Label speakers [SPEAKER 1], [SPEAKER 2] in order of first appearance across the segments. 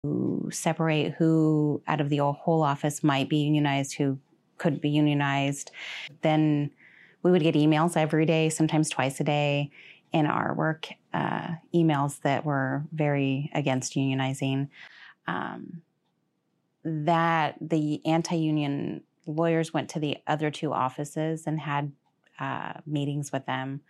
[SPEAKER 1] separate who out of the whole office might be unionized, who could be unionized. Then we would get emails every day, sometimes twice a day, in our work, emails that were very against unionizing. That the anti-union lawyers went to the other two offices and had meetings with them.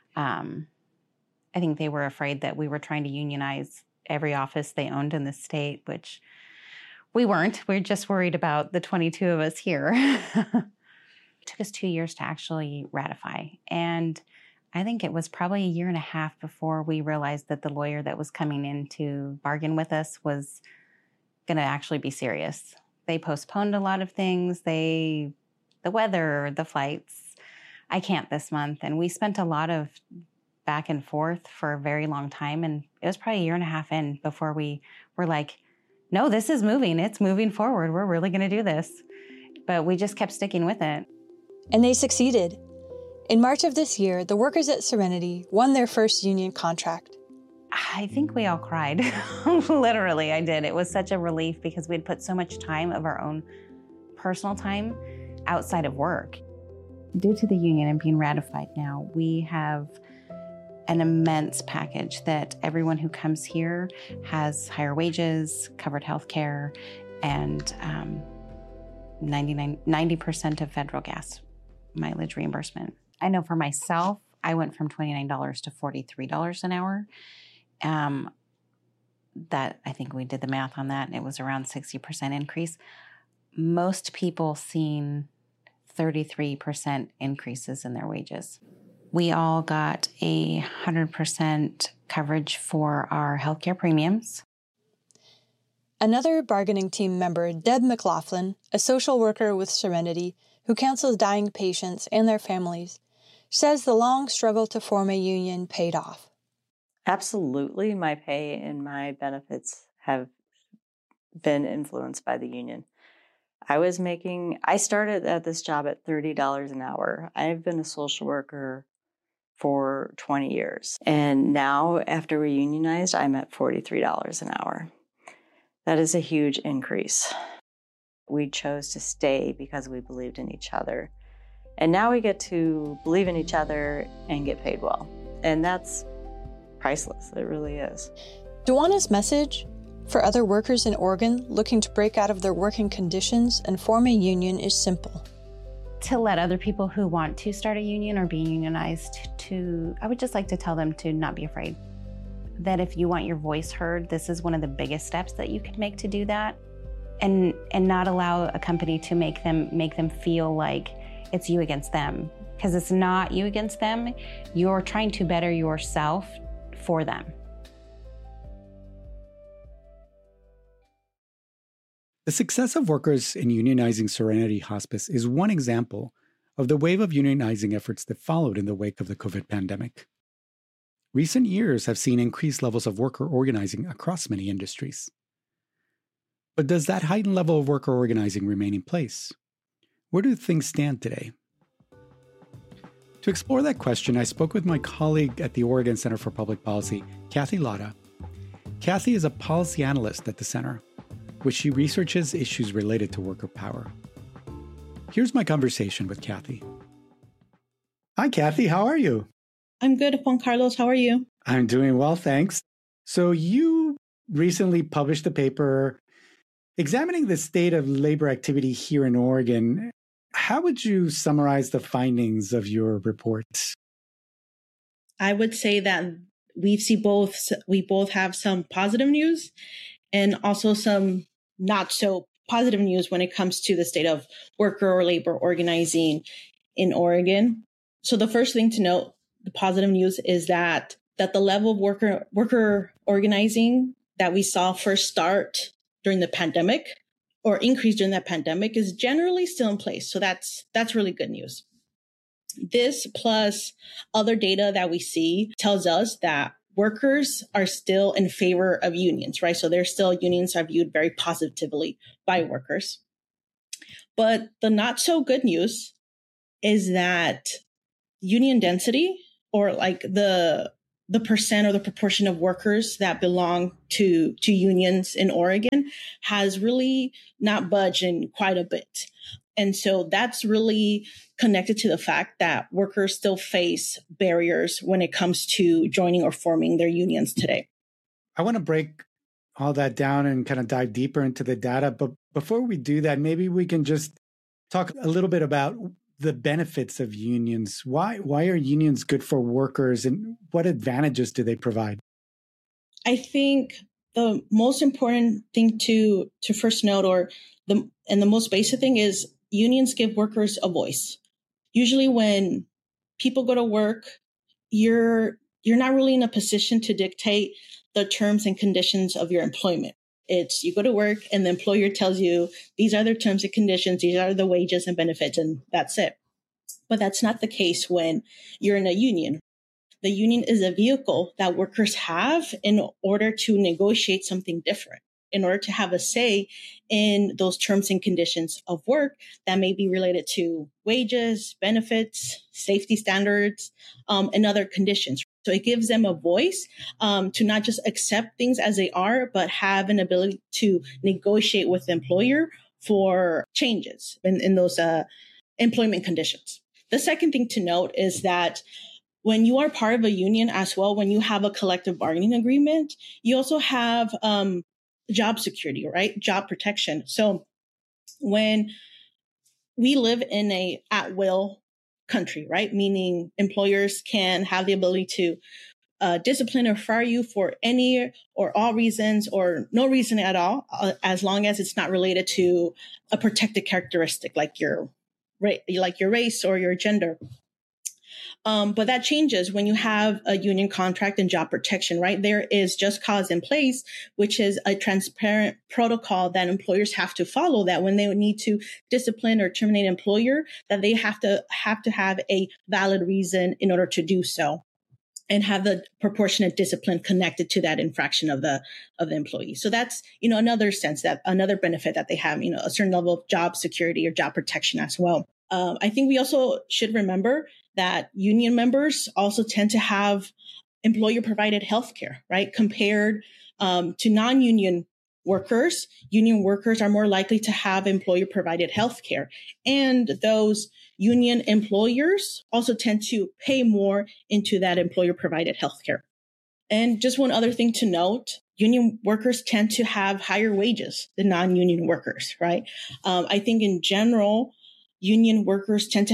[SPEAKER 1] I think they were afraid that we were trying to unionize every office they owned in the state, which we weren't. We're just worried about the 22 of us here. It took us 2 years to actually ratify. And I think it was probably a year and a half before we realized that the lawyer that was coming in to bargain with us was going to actually be serious. They postponed a lot of things. The weather, the flights. I can't this month. And we spent a lot of back and forth for a very long time. And it was probably a year and a half in before we were like, no, this is moving. It's moving forward. We're really going to do this. But we just kept sticking with it.
[SPEAKER 2] And they succeeded. In March of this year, the workers at Serenity won their first union contract.
[SPEAKER 1] I think we all cried. Literally, I did. It was such a relief because we'd put so much time of our own personal time outside of work. Due to the union and being ratified now, we have an immense package that everyone who comes here has higher wages, covered health care, and 90% of federal gas mileage reimbursement. I know for myself, I went from $29 to $43 an hour. That I think we did the math on that, and it was around 60% increase. Most people seen 33% increases in their wages. We all got 100% coverage for our healthcare premiums.
[SPEAKER 2] Another bargaining team member, Deb McLaughlin, a social worker with Serenity who counsels dying patients and their families, says the long struggle to form a union paid off.
[SPEAKER 3] Absolutely, my pay and my benefits have been influenced by the union. I started at this job at $30 an hour. I've been a social worker for 20 years. And now, after we unionized, I'm at $43 an hour. That is a huge increase. We chose to stay because we believed in each other. And now we get to believe in each other and get paid well. And that's priceless. It really is.
[SPEAKER 2] Duana's message for other workers in Oregon looking to break out of their working conditions and form a union is simple.
[SPEAKER 1] To let other people who want to start a union or be unionized I would just like to tell them to not be afraid. That if you want your voice heard, this is one of the biggest steps that you could make to do that. And not allow a company to make them feel like it's you against them. Because it's not you against them. You're trying to better yourself for them.
[SPEAKER 4] The success of workers in unionizing Serenity Hospice is one example of the wave of unionizing efforts that followed in the wake of the COVID pandemic. Recent years have seen increased levels of worker organizing across many industries. But does that heightened level of worker organizing remain in place? Where do things stand today? To explore that question, I spoke with my colleague at the Oregon Center for Public Policy, Kathy Lara. Kathy is a policy analyst at the center, which she researches issues related to worker power. Here's my conversation with Kathy. Hi, Kathy. How are you?
[SPEAKER 5] I'm good, Juan Carlos. How are you?
[SPEAKER 4] I'm doing well, thanks. So you recently published a paper examining the state of labor activity here in Oregon. How would you summarize the findings of your report?
[SPEAKER 5] I would say that we both have some positive news and also some not so positive news when it comes to the state of worker or labor organizing in Oregon. So the first thing to note, the positive news is that the level of worker organizing that we saw first start during the pandemic or increase during that pandemic is generally still in place. So that's really good news. This plus other data that we see tells us that workers are still in favor of unions, right? So unions are viewed very positively by workers. But the not so good news is that union density, or like the the percent or the proportion of workers that belong to unions in Oregon has really not budged in quite a bit. And so that's really connected to the fact that workers still face barriers when it comes to joining or forming their unions today.
[SPEAKER 4] I want to break all that down and kind of dive deeper into the data. But before we do that, maybe we can just talk a little bit about the benefits of unions. Why are unions good for workers, and what advantages do they provide?
[SPEAKER 5] I think the most important thing to first note, the most basic thing, is unions give workers a voice. Usually when people go to work, you're not really in a position to dictate the terms and conditions of your employment. It's you go to work and the employer tells you, these are the terms and conditions, these are the wages and benefits, and that's it. But that's not the case when you're in a union. The union is a vehicle that workers have in order to negotiate something different, in order to have a say in those terms and conditions of work that may be related to wages, benefits, safety standards, and other conditions. So it gives them a voice to not just accept things as they are, but have an ability to negotiate with the employer for changes in those employment conditions. The second thing to note is that when you are part of a union as well, when you have a collective bargaining agreement, you also have job security, right? Job protection. So when we live in a at-will country, right? Meaning employers can have the ability to discipline or fire you for any or all reasons or no reason at all, as long as it's not related to a protected characteristic like your race or your gender. But that changes when you have a union contract and job protection, right? There is just cause in place, which is a transparent protocol that employers have to follow, that when they need to discipline or terminate an employer, that they have to have a valid reason in order to do so, and have the proportionate discipline connected to that infraction of the employee. So that's, another benefit that they have, a certain level of job security or job protection as well. I think we also should remember that union members also tend to have employer-provided healthcare, right? Compared to non-union workers, union workers are more likely to have employer-provided healthcare. And those union employers also tend to pay more into that employer-provided healthcare. And just one other thing to note, union workers tend to have higher wages than non-union workers, right? I think in general, union workers tend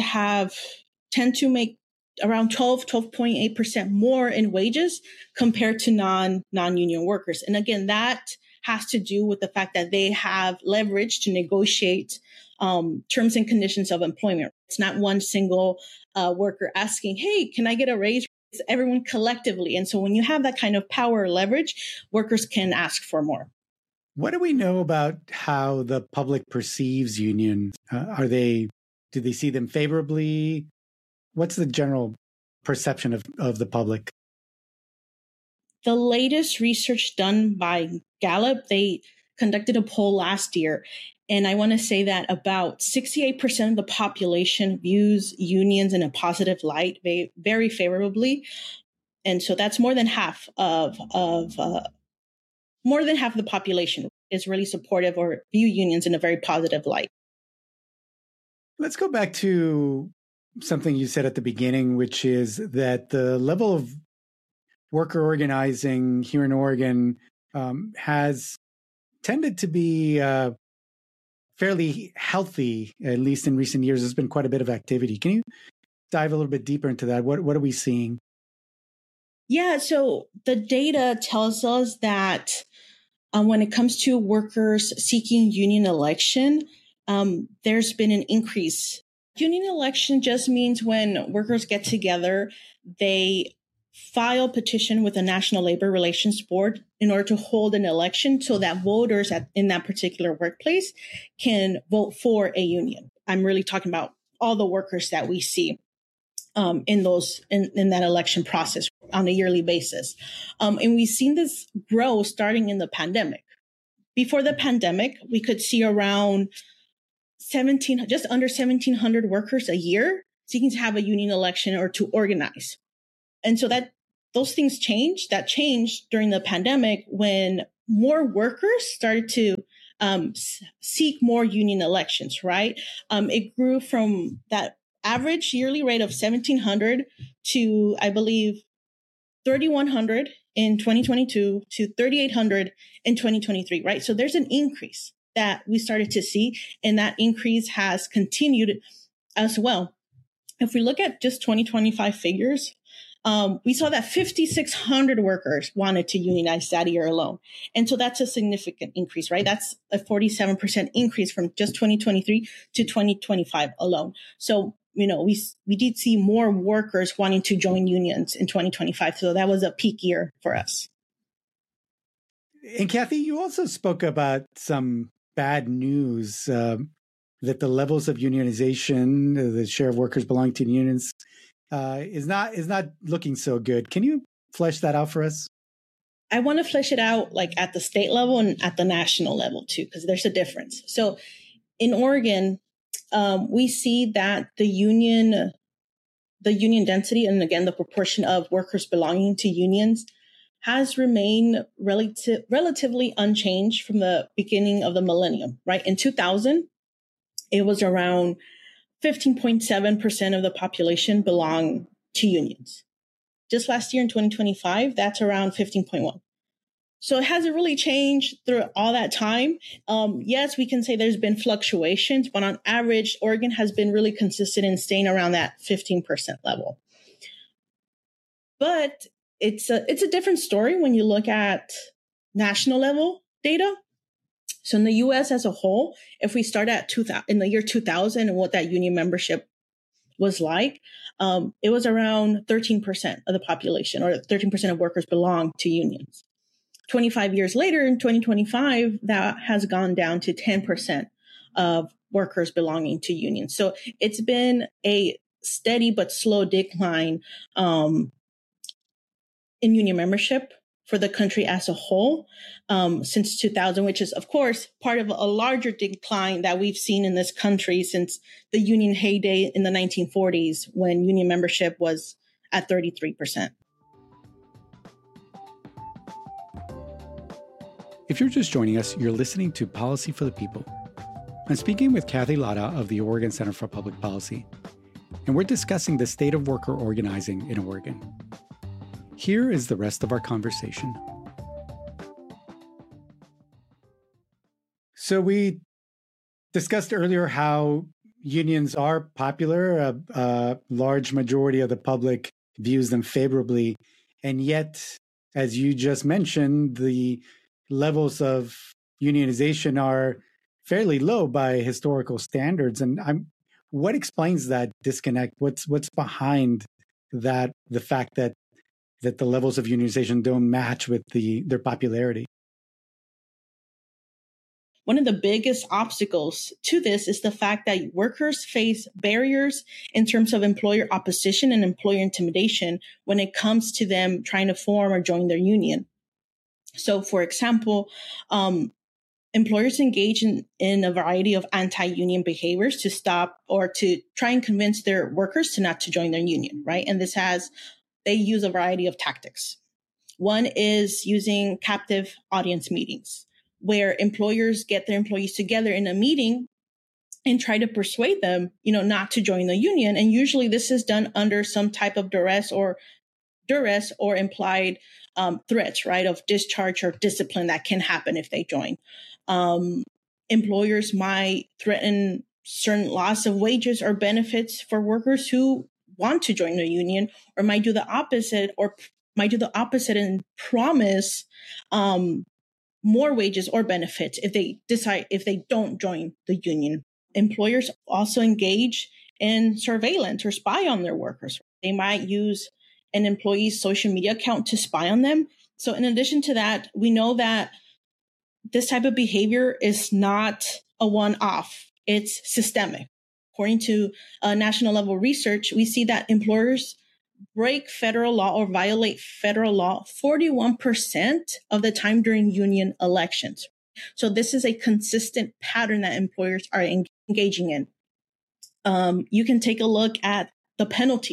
[SPEAKER 5] to make around 12.8% more in wages compared to non-union workers. And again, that has to do with the fact that they have leverage to negotiate terms and conditions of employment. It's not one single worker asking, hey, can I get a raise? It's everyone collectively. And so when you have that kind of power or leverage, workers can ask for more.
[SPEAKER 4] What do we know about how the public perceives unions? Do they see them favorably? What's the general perception of the public?
[SPEAKER 5] The latest research done by Gallup, they conducted a poll last year. And I want to say that about 68% of the population views unions in a positive light, very favorably. And so that's more than half of the population is really supportive or view unions in a very positive light.
[SPEAKER 4] Let's go back to something you said at the beginning, which is that the level of worker organizing here in Oregon has tended to be fairly healthy, at least in recent years. There's been quite a bit of activity. Can you dive a little bit deeper into that? What are we seeing?
[SPEAKER 5] Yeah, so the data tells us that when it comes to workers seeking union election, there's been an increase. Union election just means when workers get together, they file petition with the National Labor Relations Board in order to hold an election so that voters in that particular workplace can vote for a union. I'm really talking about all the workers that we see in that election process on a yearly basis. And we've seen this grow starting in the pandemic. Before the pandemic, we could see around just under 1,700 workers a year seeking to have a union election or to organize. And so those things changed. That changed during the pandemic when more workers started to seek more union elections, right? It grew from that average yearly rate of 1,700 to, I believe, 3,100 in 2022 to 3,800 in 2023, right? So there's an increase that we started to see, and that increase has continued as well. If we look at just 2025 figures, we saw that 5,600 workers wanted to unionize that year alone. And so that's a significant increase, right? That's a 47% increase from just 2023 to 2025 alone. So, we did see more workers wanting to join unions in 2025. So that was a peak year for us.
[SPEAKER 4] And Kathy, you also spoke about some bad news, that the levels of unionization, the share of workers belonging to unions, is not looking so good. Can you flesh that out for us?
[SPEAKER 5] I want to flesh it out like at the state level and at the national level too, because there's a difference. So in Oregon, we see that the union density, and again, the proportion of workers belonging to unions has remained relatively unchanged from the beginning of the millennium, right? In 2000, it was around 15.7% of the population belong to unions. Just last year in 2025, that's around 15.1. So it hasn't really changed through all that time. Yes, we can say there's been fluctuations, but on average, Oregon has been really consistent in staying around that 15% level. But it's a different story when you look at national level data. So in the U.S. as a whole, if we start at in the year 2000 and what that union membership was like, it was around 13% of the population, or 13% of workers belong to unions. 25 years later, in 2025, that has gone down to 10% of workers belonging to unions. So it's been a steady but slow decline in union membership for the country as a whole since 2000, which is, of course, part of a larger decline that we've seen in this country since the union heyday in the 1940s, when union membership was at 33%.
[SPEAKER 4] If you're just joining us, you're listening to Policy for the People. I'm speaking with Kathy Lara of the Oregon Center for Public Policy, and we're discussing the state of worker organizing in Oregon. Here is the rest of our conversation. So we discussed earlier how unions are popular. A large majority of the public views them favorably. And yet, as you just mentioned, the levels of unionization are fairly low by historical standards. And what explains that disconnect? What's behind that, the fact that the levels of unionization don't match with their popularity?
[SPEAKER 5] One of the biggest obstacles to this is the fact that workers face barriers in terms of employer opposition and employer intimidation when it comes to them trying to form or join their union. So, for example, employers engage in a variety of anti-union behaviors to stop or to try and convince their workers not to join their union, right? And they use a variety of tactics. One is using captive audience meetings, where employers get their employees together in a meeting and try to persuade them, not to join the union. And usually this is done under some type of duress or implied threats, right, of discharge or discipline that can happen if they join. Employers might threaten certain loss of wages or benefits for workers who want to join the union, or might do the opposite and promise more wages or benefits if they don't join the union. Employers also engage in surveillance or spy on their workers. They might use an employee's social media account to spy on them. So in addition to that, we know that this type of behavior is not a one-off. It's systemic. According to national level research, we see that employers break federal law or violate federal law 41% of the time during union elections. So this is a consistent pattern that employers are engaging in. You can take a look at the penalties.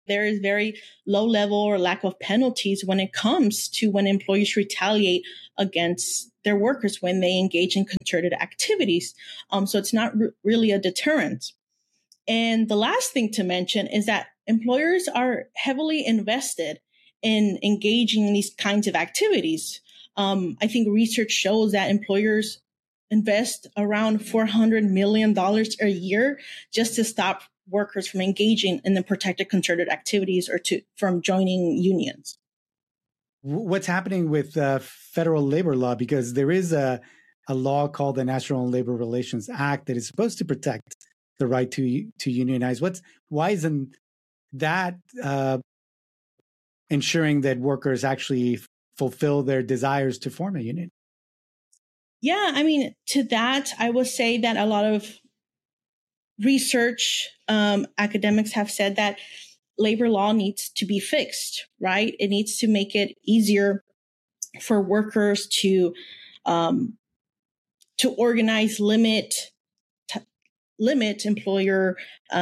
[SPEAKER 5] There is very low level or lack of penalties when it comes to when employees retaliate against their workers when they engage in concerted activities. So it's not really a deterrent. And the last thing to mention is that employers are heavily invested in engaging in these kinds of activities. I think research shows that employers invest around $400 million a year just to stop workers from engaging in the protected concerted activities or from joining unions.
[SPEAKER 4] What's happening with federal labor law? Because there is a law called the National Labor Relations Act that is supposed to protect the right to unionize. Why isn't that ensuring that workers actually fulfill their desires to form a union?
[SPEAKER 5] Yeah, I mean, to that, I will say that a lot of research academics have said that labor law needs to be fixed, right? It needs to make it easier for workers to organize, limit employer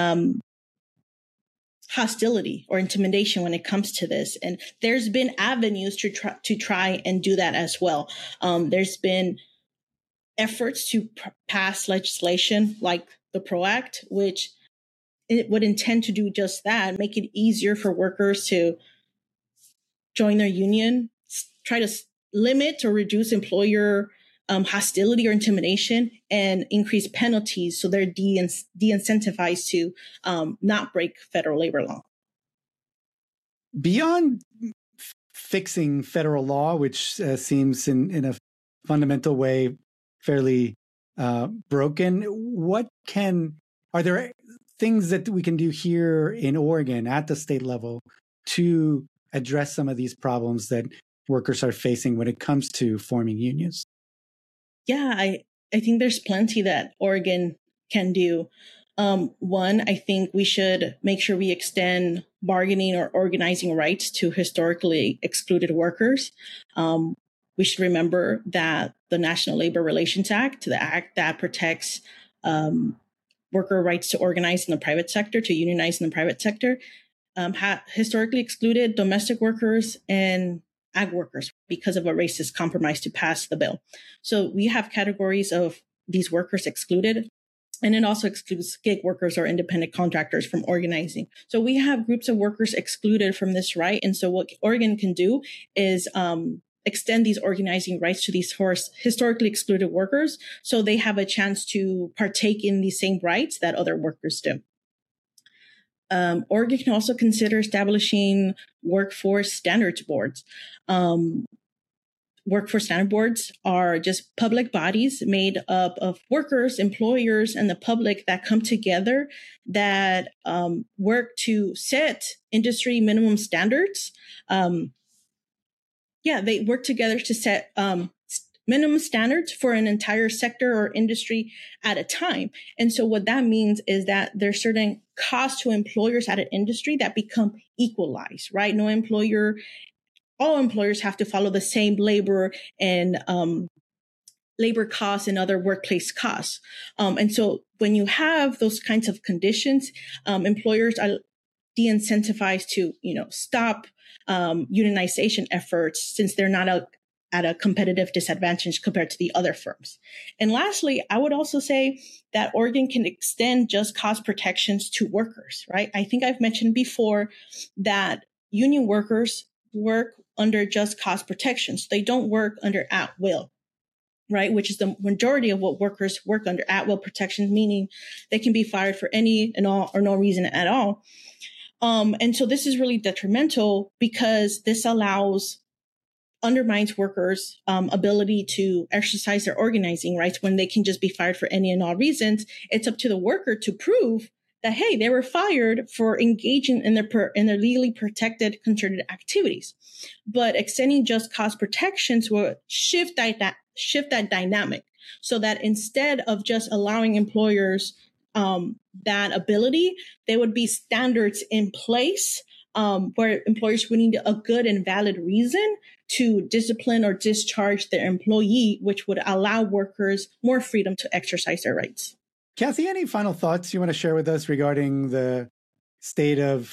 [SPEAKER 5] hostility or intimidation when it comes to this. And there's been avenues to try and do that as well. There's been efforts to pass legislation like the PRO Act, which it would intend to do just that, make it easier for workers to join their union, try to limit or reduce employer hostility or intimidation, and increase penalties so they're de-incentivized to not break federal labor law.
[SPEAKER 4] Beyond fixing federal law, which seems in a fundamental way fairly broken, are there things that we can do here in Oregon at the state level to address some of these problems that workers are facing when it comes to forming unions?
[SPEAKER 5] Yeah, I think there's plenty that Oregon can do. One, I think we should make sure we extend bargaining or organizing rights to historically excluded workers. We should remember that the National Labor Relations Act, the act that protects worker rights to organize in the private sector, to unionize in the private sector, historically excluded domestic workers and ag workers because of a racist compromise to pass the bill. So we have categories of these workers excluded, and it also excludes gig workers or independent contractors from organizing. So we have groups of workers excluded from this right. And so what Oregon can do is extend these organizing rights to these historically excluded workers so they have a chance to partake in the same rights that other workers do. Oregon can also consider establishing workforce standards boards. Workforce standard boards are just public bodies made up of workers, employers, and the public that come together that work to set industry minimum standards. They work together to set minimum standards for an entire sector or industry at a time. And so what that means is that there's certain costs to employers at an industry that become equalized, right? All employers have to follow the same labor and labor costs and other workplace costs. And so when you have those kinds of conditions, employers are de-incentivized to, stop unionization efforts since they're not at a competitive disadvantage compared to the other firms. And lastly, I would also say that Oregon can extend just cause protections to workers, right? I think I've mentioned before that union workers work under just cause protections. They don't work under at will, right? Which is the majority of what workers work under, at will protections, meaning they can be fired for any and all or no reason at all. And so this is really detrimental because this undermines workers' ability to exercise their organizing rights when they can just be fired for any and all reasons. It's up to the worker to prove that, hey, they were fired for engaging in their legally protected concerted activities. But extending just cause protections will shift that dynamic so that instead of just allowing employers that ability, there would be standards in place where employers would need a good and valid reason to discipline or discharge their employee, which would allow workers more freedom to exercise their rights.
[SPEAKER 4] Kathy, any final thoughts you want to share with us regarding the state of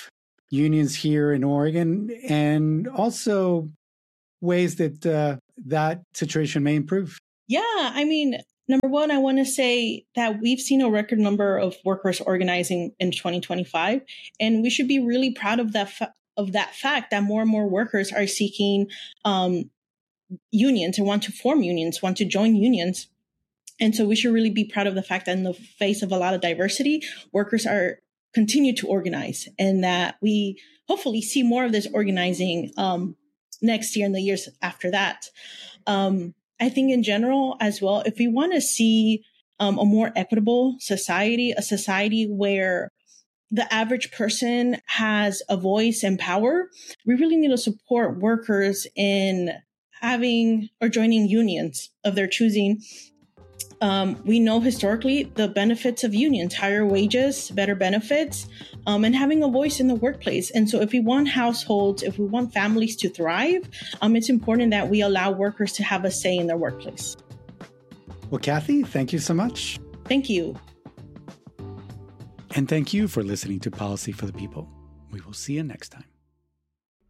[SPEAKER 4] unions here in Oregon, and also ways that that situation may improve?
[SPEAKER 5] Yeah, I mean, number one, I want to say that we've seen a record number of workers organizing in 2025, and we should be really proud of that fact that more and more workers are seeking unions and want to form unions, want to join unions. And so we should really be proud of the fact that in the face of a lot of diversity, workers are continue to organize, and that we hopefully see more of this organizing next year and the years after that. I think in general as well, if we want to see a more equitable society, a society where the average person has a voice and power, we really need to support workers in having or joining unions of their choosing. We know historically the benefits of unions: higher wages, better benefits, and having a voice in the workplace. And so if we want households, if we want families to thrive, it's important that we allow workers to have a say in their workplace.
[SPEAKER 4] Well, Kathy, thank you so much.
[SPEAKER 5] Thank you.
[SPEAKER 4] And thank you for listening to Policy for the People. We will see you next time.